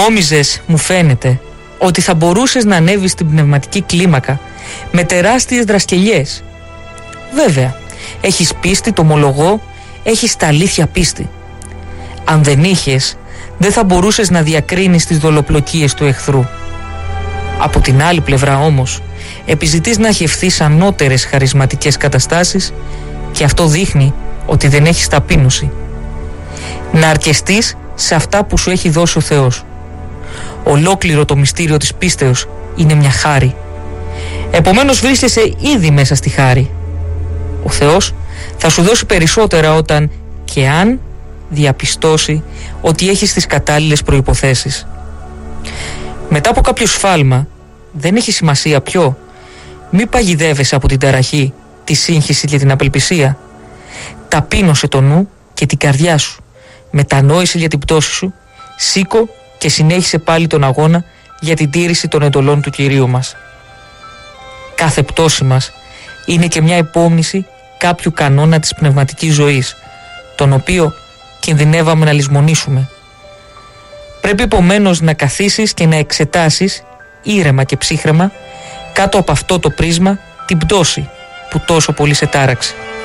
Νόμιζες, μου φαίνεται, ότι θα μπορούσες να ανέβεις στην πνευματική κλίμακα με τεράστιες δρασκελιές. Βέβαια, έχεις πίστη, το ομολογώ, έχεις τα αλήθεια πίστη. Αν δεν είχες, δεν θα μπορούσες να διακρίνεις τις δολοπλοκίες του εχθρού. Από την άλλη πλευρά όμως, επιζητείς να χευθείς ανώτερες χαρισματικές καταστάσεις και αυτό δείχνει ότι δεν έχεις ταπείνωση. Να αρκεστείς σε αυτά που σου έχει δώσει ο Θεός. Ολόκληρο το μυστήριο της πίστεως είναι μια χάρη. Επομένως βρίσκεσαι ήδη μέσα στη χάρη. Ο Θεός θα σου δώσει περισσότερα όταν και αν διαπιστώσει ότι έχεις τις κατάλληλες προϋποθέσεις. Μετά από κάποιο σφάλμα, δεν έχει σημασία ποιο, μη παγιδεύεσαι από την ταραχή, τη σύγχυση και την απελπισία. Ταπείνωσε το νου και την καρδιά σου. Μετανόησε για την πτώση σου, σήκω και συνέχισε πάλι τον αγώνα για την τήρηση των εντολών του Κυρίου μας. Κάθε πτώση μας είναι και μια υπόμνηση κάποιου κανόνα της πνευματικής ζωής, τον οποίο κινδυνεύαμε να λησμονήσουμε. Πρέπει επομένως να καθίσεις και να εξετάσεις ήρεμα και ψύχρεμα κάτω από αυτό το πρίσμα την πτώση που τόσο πολύ σε τάραξε.